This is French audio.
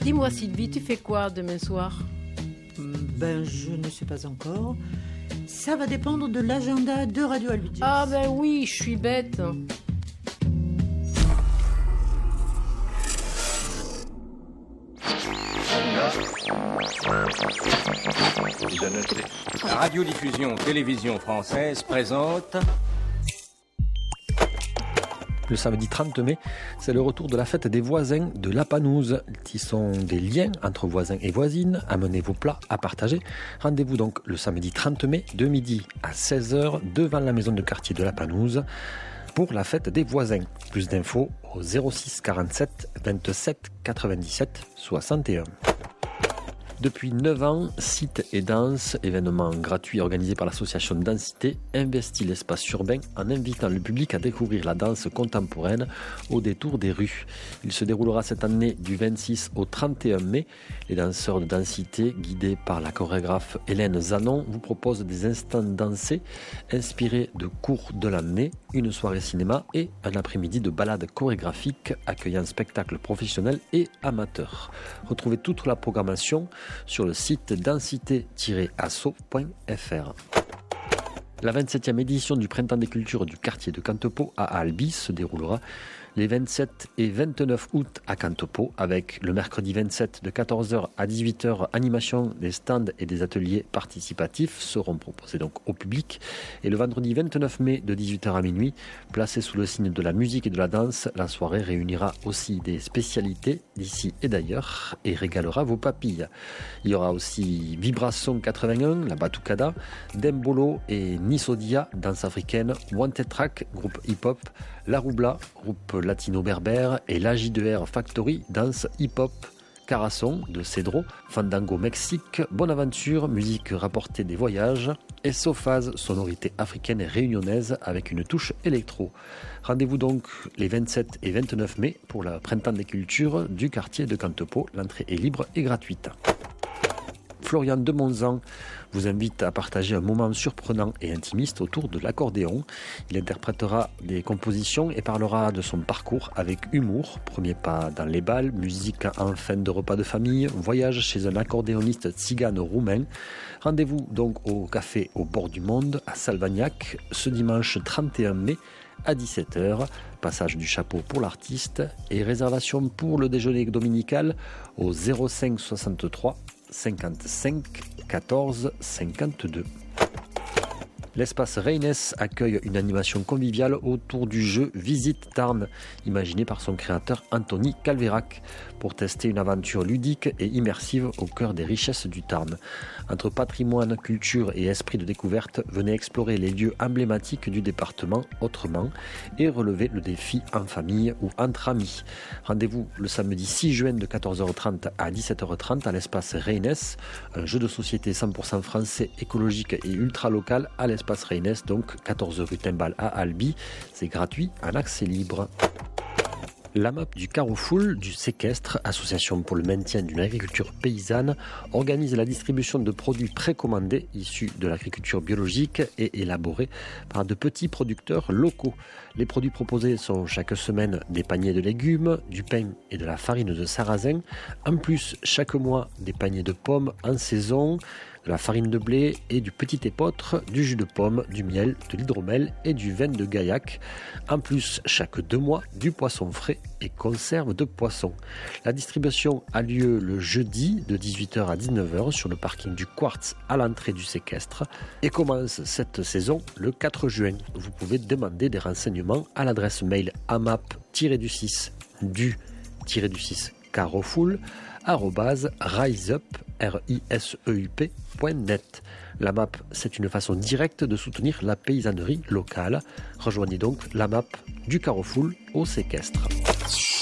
Dis-moi Sylvie, tu fais quoi demain soir? Ben, je ne sais pas encore. Ça va dépendre de l'agenda de Radio Albi Jazz. Ah ben oui, je suis bête. La radiodiffusion télévision française présente... Le samedi 30 mai, c'est le retour de la fête des voisins de La Panouse. Tissons des liens entre voisins et voisines, amenez vos plats à partager. Rendez-vous donc le samedi 30 mai de midi à 16h devant la maison de quartier de La Panouse pour la fête des voisins. Plus d'infos au 06 47 27 97 61. Depuis 9 ans, Site et Danse, événement gratuit organisé par l'association Densité, investit l'espace urbain en invitant le public à découvrir la danse contemporaine au détour des rues. Il se déroulera cette année du 26 au 31 mai. Les danseurs de Densité, guidés par la chorégraphe Hélène Zanon, vous proposent des instants dansés inspirés de cours de l'année, une soirée cinéma et un après-midi de balades chorégraphiques accueillant spectacles professionnels et amateurs. Retrouvez toute la programmation sur le site densité-asso.fr. La 27e édition du Printemps des Cultures du quartier de Cantepot à Albi se déroulera les 27 et 29 août à Cantepot, avec le mercredi 27 de 14h à 18h, animation des stands et des ateliers participatifs seront proposés donc au public. Et le vendredi 29 mai de 18h à minuit, placé sous le signe de la musique et de la danse, la soirée réunira aussi des spécialités d'ici et d'ailleurs et régalera vos papilles. Il y aura aussi Vibration 81, la Batucada, Dembolo et Nisodia, danse africaine, Wanted Track, groupe hip-hop, La Roubla, groupe latino-berbère, et la J2R Factory, danse hip-hop, Carasson de Cedro, Fandango Mexique, Bonaventure, musique rapportée des voyages, et Sophase, sonorité africaine et réunionnaise avec une touche électro. Rendez-vous donc les 27 et 29 mai pour le Printemps des Cultures du quartier de Cantepot. L'entrée est libre et gratuite. Florian Demonzan vous invite à partager un moment surprenant et intimiste autour de l'accordéon. Il interprétera des compositions et parlera de son parcours avec humour. Premier pas dans les bals, musique en fin de repas de famille, voyage chez un accordéoniste tzigane roumain. Rendez-vous donc au café au bord du monde à Salvagnac ce dimanche 31 mai à 17h. Passage du chapeau pour l'artiste et réservation pour le déjeuner dominical au 05 63 55 14 52. L'espace Reynes accueille une animation conviviale autour du jeu Visite Tarn, imaginé par son créateur Anthony Calvérac, pour tester une aventure ludique et immersive au cœur des richesses du Tarn. Entre patrimoine, culture et esprit de découverte, venez explorer les lieux emblématiques du département autrement et relever le défi en famille ou entre amis. Rendez-vous le samedi 6 juin de 14h30 à 17h30 à l'espace Reynes, un jeu de société 100% français, écologique et ultra local à l'espace Reynes, donc 14 rue Timbal à Albi. C'est gratuit, en accès libre. La MAP du Carrefour du Séquestre, association pour le maintien d'une agriculture paysanne, organise la distribution de produits précommandés issus de l'agriculture biologique et élaborés par de petits producteurs locaux. Les produits proposés sont chaque semaine des paniers de légumes, du pain et de la farine de sarrasin. En plus, chaque mois, des paniers de pommes en saison, de la farine de blé et du petit épeautre, du jus de pomme, du miel, de l'hydromel et du vin de Gaillac. En plus, chaque 2 mois, du poisson frais et conserve de poisson. La distribution a lieu le jeudi de 18h à 19h sur le parking du Quartz à l'entrée du Séquestre et commence cette saison le 4 juin. Vous pouvez demander des renseignements à l'adresse mail amap-du-6 carrefour@riseup.net. La MAP, c'est une façon directe de soutenir la paysannerie locale. Rejoignez donc la MAP du Carrefour au Séquestre.